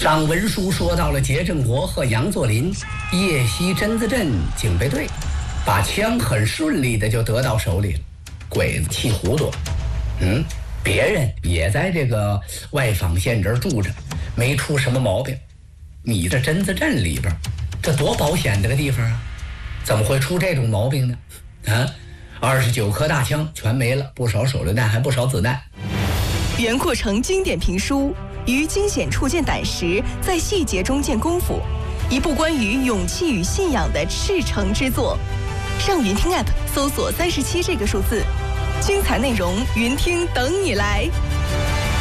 上文书说到了节振国和杨作霖夜袭榛子镇警备队，把枪很顺利的就得到手里了。鬼子气糊涂，别人也在这个外坊县这儿住着，没出什么毛病。你这榛子镇里边，这多保险的个地方啊，怎么会出这种毛病呢？29颗大枪全没了，不少手榴弹，还不少子弹。 袁阔成经典评书于惊险处见胆识，在细节中见功夫，一部关于勇气与信仰的赤诚之作。上云听 App 搜索37这个数字，精彩内容云听等你来。